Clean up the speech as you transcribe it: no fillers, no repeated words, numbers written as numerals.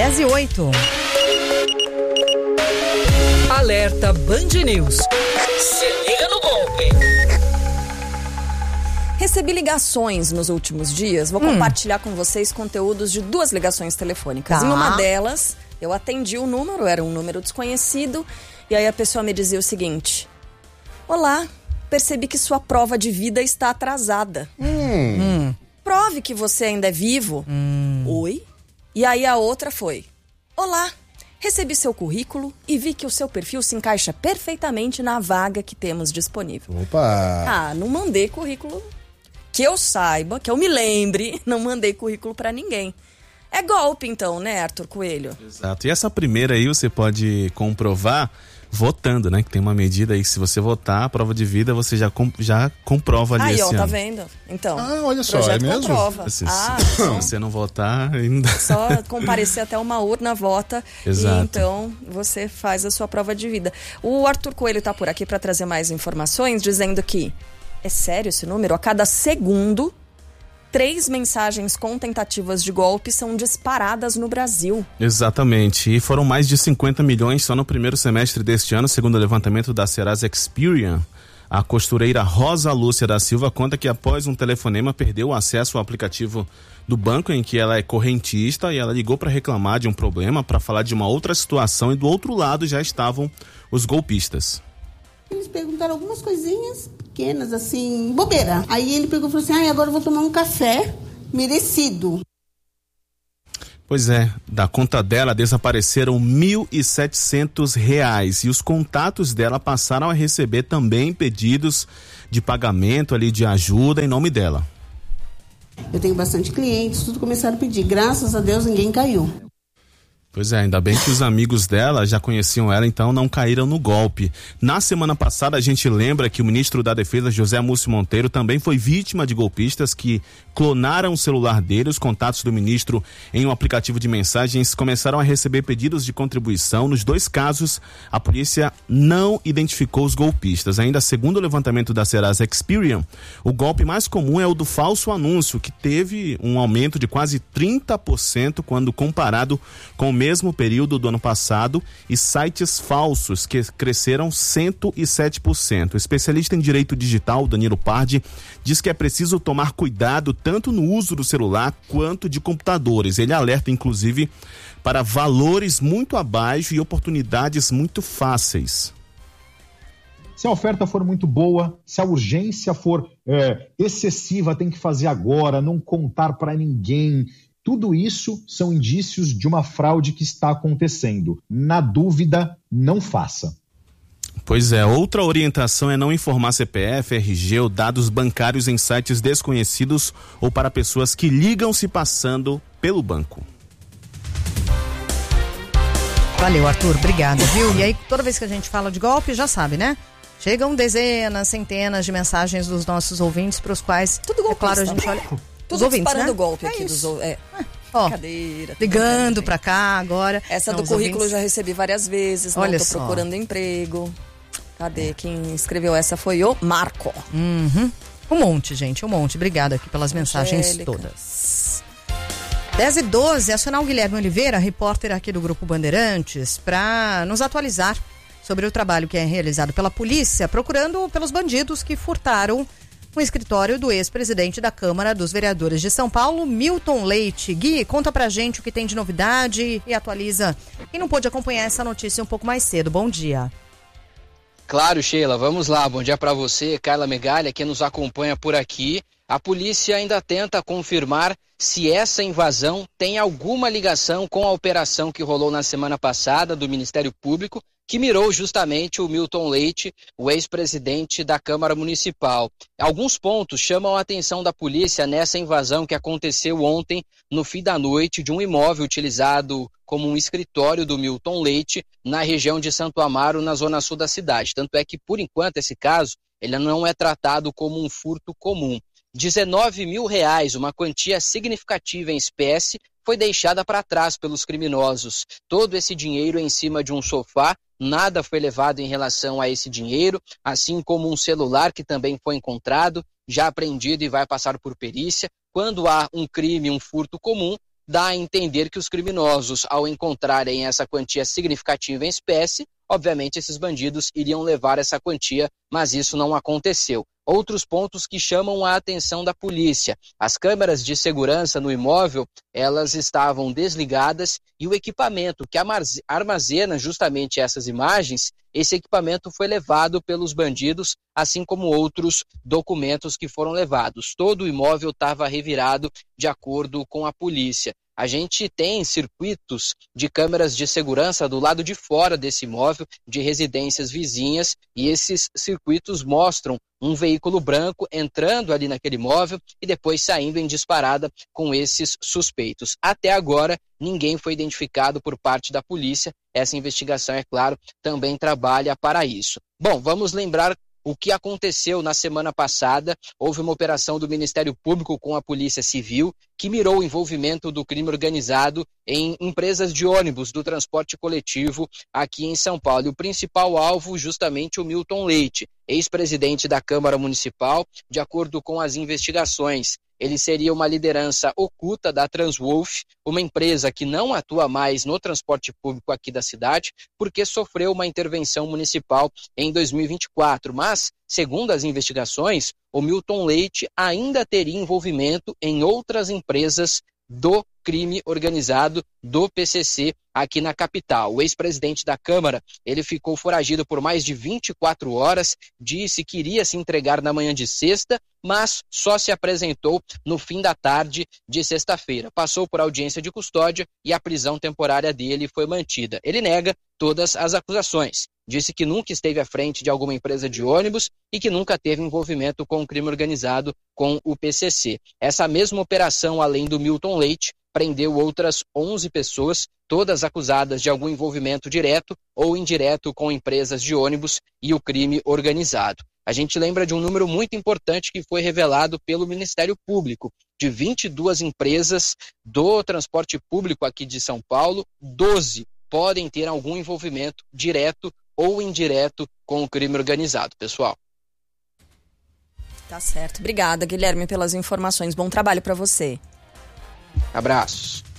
10:08. Alerta Band News. Se liga no golpe. Recebi ligações nos últimos dias. Vou compartilhar com vocês conteúdos de 2 ligações telefônicas. Tá. Em uma delas, eu atendi o número, era um número desconhecido. E aí a pessoa me dizia o seguinte: olá, percebi que sua prova de vida está atrasada. Prove que você ainda é vivo. Oi? E aí a outra foi: olá, recebi seu currículo e vi que o seu perfil se encaixa perfeitamente na vaga que temos disponível. Opa! Não mandei currículo. Que eu saiba, que eu me lembre, não mandei currículo pra ninguém. É golpe então, né, Arthur Coelho? Exato. E essa primeira aí você pode comprovar votando, né? Que tem uma medida aí que se você votar, a prova de vida, você já comprova ali Aí, esse ó, ano. tá vendo? Então, olha só, projeto é mesmo? comprova. Se você não votar, ainda... Só comparecer até uma urna, vota. Exato. E então você faz a sua prova de vida. O Arthur Coelho tá por aqui para trazer mais informações, dizendo que é sério esse número? A cada segundo, 3 mensagens com tentativas de golpe são disparadas no Brasil. Exatamente. E foram mais de 50 milhões só no primeiro semestre deste ano, segundo o levantamento da Serasa Experian. A costureira Rosa Lúcia da Silva conta que após um telefonema perdeu o acesso ao aplicativo do banco em que ela é correntista e ela ligou para reclamar de um problema, para falar de uma outra situação, e do outro lado já estavam os golpistas. Eles perguntaram algumas coisinhas pequenas, assim, bobeira. Aí ele pegou e falou assim: agora eu vou tomar um café merecido. Pois é, da conta dela desapareceram R$1.700 e os contatos dela passaram a receber também pedidos de pagamento ali, de ajuda em nome dela. Eu tenho bastante clientes, tudo começaram a pedir. Graças a Deus ninguém caiu. Pois é, ainda bem que os amigos dela já conheciam ela, então não caíram no golpe. Na semana passada, a gente lembra que o ministro da Defesa, José Múcio Monteiro, também foi vítima de golpistas que clonaram o celular dele. Os contatos do ministro em um aplicativo de mensagens começaram a receber pedidos de contribuição. Nos 2 casos, a polícia não identificou os golpistas. Ainda segundo o levantamento da Serasa Experian, o golpe mais comum é o do falso anúncio, que teve um aumento de quase 30% quando comparado com o mesmo período do ano passado, e sites falsos, que cresceram 107%. O especialista em direito digital, Danilo Pardi, diz que é preciso tomar cuidado tanto no uso do celular quanto de computadores. Ele alerta, inclusive, para valores muito abaixo e oportunidades muito fáceis. Se a oferta for muito boa, se a urgência for excessiva, tem que fazer agora, não contar para ninguém. Tudo isso são indícios de uma fraude que está acontecendo. Na dúvida, não faça. Pois é, outra orientação é não informar CPF, RG ou dados bancários em sites desconhecidos ou para pessoas que ligam se passando pelo banco. Valeu, Arthur, obrigada, viu? E aí, toda vez que a gente fala de golpe, já sabe, né? Chegam dezenas, centenas de mensagens dos nossos ouvintes para os quais, tudo golpista. É claro, a gente olha... Tudo ouvintes, disparando né? golpe aqui dos ouvintes. Ó, cadeira. ligando pra cá agora. Essa não, do currículo eu já recebi várias vezes. Olha, não tô só. procurando emprego. Cadê? Quem escreveu essa foi o Marco. Um monte, gente, um monte. Obrigada aqui pelas mensagens Angélica. todas. 10:12, acionar o Guilherme Oliveira, repórter aqui do Grupo Bandeirantes, para nos atualizar sobre o trabalho que é realizado pela polícia, procurando pelos bandidos que furtaram o escritório do ex-presidente da Câmara dos Vereadores de São Paulo, Milton Leite. Gui, conta pra gente o que tem de novidade e atualiza quem não pôde acompanhar essa notícia um pouco mais cedo. Bom dia. Claro, Sheila, vamos lá. Bom dia para você, Carla Megalha, que nos acompanha por aqui. A polícia ainda tenta confirmar se essa invasão tem alguma ligação com a operação que rolou na semana passada do Ministério Público, que mirou justamente o Milton Leite, o ex-presidente da Câmara Municipal. Alguns pontos chamam a atenção da polícia nessa invasão que aconteceu ontem, no fim da noite, de um imóvel utilizado como um escritório do Milton Leite, na região de Santo Amaro, na zona sul da cidade. Tanto é que, por enquanto, esse caso ele não é tratado como um furto comum. R$19 mil, uma quantia significativa em espécie, foi deixada para trás pelos criminosos. Todo esse dinheiro em cima de um sofá, nada foi levado em relação a esse dinheiro, assim como um celular que também foi encontrado, já apreendido e vai passar por perícia. Quando há um crime, um furto comum, dá a entender que os criminosos, ao encontrarem essa quantia significativa em espécie, obviamente esses bandidos iriam levar essa quantia, mas isso não aconteceu. Outros pontos que chamam a atenção da polícia. As câmeras de segurança no imóvel, elas estavam desligadas e o equipamento que armazena justamente essas imagens, esse equipamento foi levado pelos bandidos, assim como outros documentos que foram levados. Todo o imóvel estava revirado de acordo com a polícia. A gente tem circuitos de câmeras de segurança do lado de fora desse imóvel, de residências vizinhas, e esses circuitos mostram um veículo branco entrando ali naquele imóvel e depois saindo em disparada com esses suspeitos. Até agora, ninguém foi identificado por parte da polícia. Essa investigação, é claro, também trabalha para isso. Bom, vamos lembrar o que aconteceu na semana passada. Houve uma operação do Ministério Público com a Polícia Civil que mirou o envolvimento do crime organizado em empresas de ônibus do transporte coletivo aqui em São Paulo. E o principal alvo, justamente, o Milton Leite, ex-presidente da Câmara Municipal. De acordo com as investigações, ele seria uma liderança oculta da Transwolf, uma empresa que não atua mais no transporte público aqui da cidade, porque sofreu uma intervenção municipal em 2024. Mas, segundo as investigações, o Milton Leite ainda teria envolvimento em outras empresas do crime organizado do PCC aqui na capital. O ex-presidente da Câmara, ele ficou foragido por mais de 24 horas, disse que iria se entregar na manhã de sexta, mas só se apresentou no fim da tarde de sexta-feira. Passou por audiência de custódia e a prisão temporária dele foi mantida. Ele nega todas as acusações. Disse que nunca esteve à frente de alguma empresa de ônibus e que nunca teve envolvimento com o crime organizado com o PCC. Essa mesma operação, além do Milton Leite, prendeu outras 11 pessoas, todas acusadas de algum envolvimento direto ou indireto com empresas de ônibus e o crime organizado. A gente lembra de um número muito importante que foi revelado pelo Ministério Público. De 22 empresas do transporte público aqui de São Paulo, 12 podem ter algum envolvimento direto ou indireto com o crime organizado, pessoal. Tá certo. Obrigada, Guilherme, pelas informações. Bom trabalho para você. Abraços.